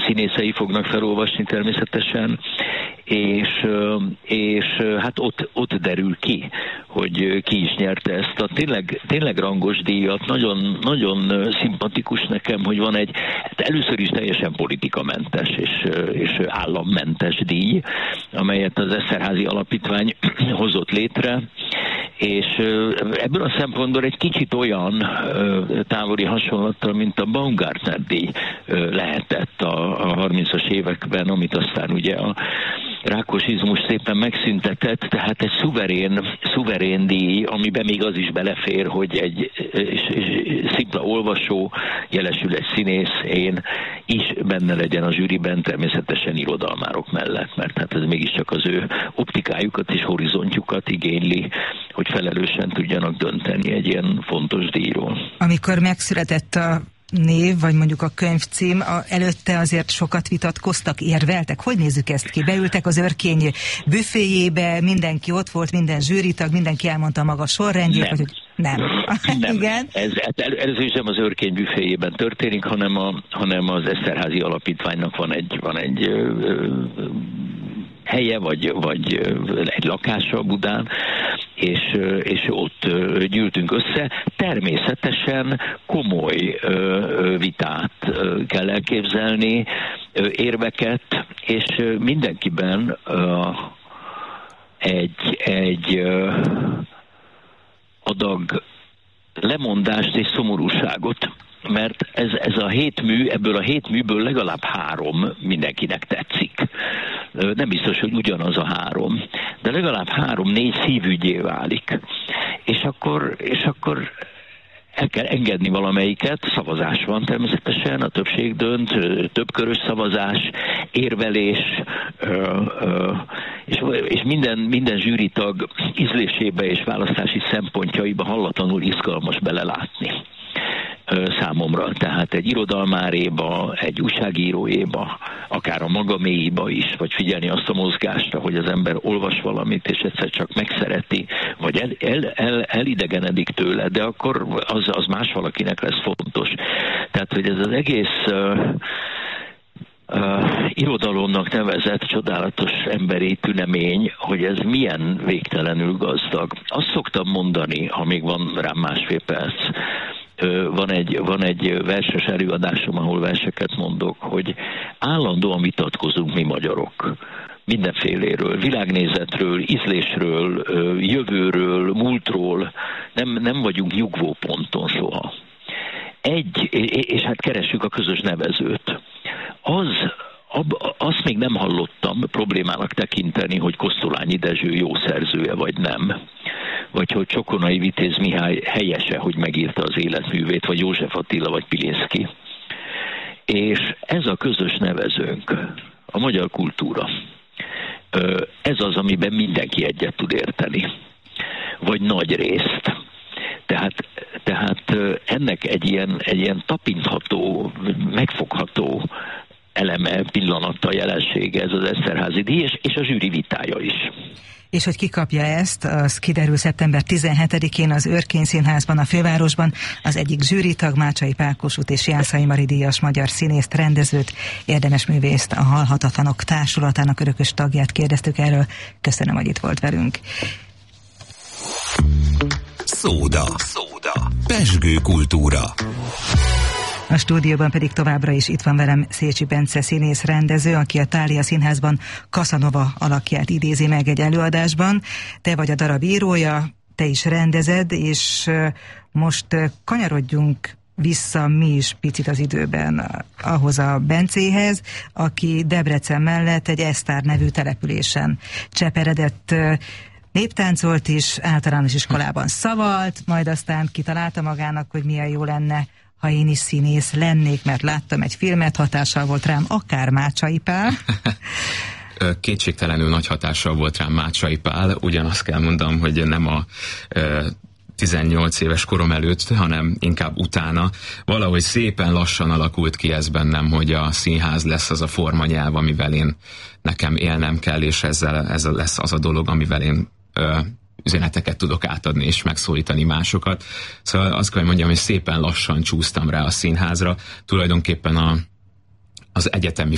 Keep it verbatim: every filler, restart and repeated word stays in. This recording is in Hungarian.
színészei fognak felolvasni természetesen, és, és hát ott, ott derül ki, hogy ki is nyerte ezt a tényleg, tényleg rangos díjat. Nagyon, nagyon szimpatikus nekem, hogy van egy, hát először is teljesen politikamentes és, és állammentes díj, amelyet az Eszterházy Alapítvány hozott létre, és ebből a szempontból egy kicsit olyan távoli hasonlattal, mint a Baumgartner díj lehetett a, a harmincas években, amit aztán ugye a rákosizmus szépen megszüntetett, tehát egy szuverén, szuverén díj, amiben még az is belefér, hogy egy és, és szimpla olvasó, jelesül egy színész, én is benne legyen a zsűriben, természetesen irodalmárok mellett, mert hát ez mégiscsak az ő optikájukat és horizontjukat igényli, hogy felelősen tudjanak dönteni egy ilyen fontos díjról. Amikor megszületett a név, vagy mondjuk a könyvcím, a, előtte azért sokat vitatkoztak, érveltek. Hogy nézzük ezt ki? Beültek az Örkény büféjébe, mindenki ott volt, minden zsűritag, mindenki elmondta maga sorrendjét, vagy hogy nem. nem. Igen. Ez, ez is nem az Örkény büféjében történik, hanem, a, hanem az Eszterházy Alapítványnak van egy, van egy ö, ö, helye, vagy, vagy egy lakása Budán, és, és ott gyűltünk össze. Természetesen komoly vitát kell elképzelni, érveket, és mindenkiben egy, egy adag lemondást és szomorúságot, mert ez, ez a hét mű, ebből a hét műből legalább három mindenkinek tetszik. Nem biztos, hogy ugyanaz a három, de legalább három-négy szívügyé válik. És akkor, és akkor el kell engedni valamelyiket, szavazás van természetesen, a többség dönt, többkörös szavazás, érvelés, és, és minden, minden zsűritag ízlésébe és választási szempontjaiba hallatlanul izgalmas belelátni számomra. Tehát egy irodalmáréba, egy újságíróéba, akár a magaméiba is, vagy figyelni azt a mozgásra, hogy az ember olvas valamit, és egyszer csak megszereti, vagy el, el, el, elidegenedik tőle, de akkor az, az más valakinek lesz fontos. Tehát, hogy ez az egész uh, uh, irodalomnak nevezett csodálatos emberi tünemény, hogy ez milyen végtelenül gazdag. Azt szoktam mondani, ha még van rám másfél perc, Van egy, van egy verses előadásom, ahol verseket mondok, hogy állandóan vitatkozunk mi magyarok. Mindenféléről, világnézetről, ízlésről, jövőről, múltról. Nem, nem vagyunk nyugvóponton soha. Egy, és hát keressük a közös nevezőt. Az, ab, azt még nem hallottam problémának tekinteni, hogy Kosztolányi Dezső jó szerzője vagy nem. Vagy hogy Csokonai Vitéz Mihály helyese, hogy megírta az életművét, vagy József Attila, vagy Pilinszky. És ez a közös nevezőnk, a magyar kultúra. Ez az, amiben mindenki egyet tud érteni. Vagy nagy részt. Tehát, tehát ennek egy ilyen, egy ilyen tapintható, megfogható eleme, pillanata, jelensége ez az Eszterházy díj, és, és a zsűri vitája is. És hogy ki kapja ezt, az kiderül szeptember tizenhetedikén az Örkény Színházban, a fővárosban. Az egyik zsűritag, Mácsai Pál Kossuth és Jászai Mari díjas magyar színészt, rendezőt, érdemes művészt, a Halhatatlanok Társulatának örökös tagját kérdeztük erről. Köszönöm, hogy itt volt velünk. Szóda. Szóda. Pezsgő kultúra. A stúdióban pedig továbbra is itt van velem Szécsi Bence színész rendező, aki a Thália Színházban Casanova alakját idézi meg egy előadásban. Te vagy a darab írója, te is rendezed, és most kanyarodjunk vissza mi is picit az időben ahhoz a Bencéhez, aki Debrecen mellett egy Esztár nevű településen cseperedett, néptáncolt is, általános iskolában szavalt, majd aztán kitalálta magának, hogy milyen jó lenne, ha én is színész lennék, mert láttam egy filmet, hatással volt rám akár Mácsai Pál. Kétségtelenül nagy hatással volt rám Mácsai Pál, ugyanazt kell mondanom, hogy nem a tizennyolc éves korom előtt, hanem inkább utána. Valahogy szépen lassan alakult ki ez bennem, hogy a színház lesz az a formanyelv, amivel én nekem élnem kell, és ezzel, ezzel lesz az a dolog, amivel én ö, üzeneteket tudok átadni és megszólítani másokat. Szóval azt kell, hogy mondjam, hogy szépen lassan csúsztam rá a színházra. Tulajdonképpen a, az egyetemi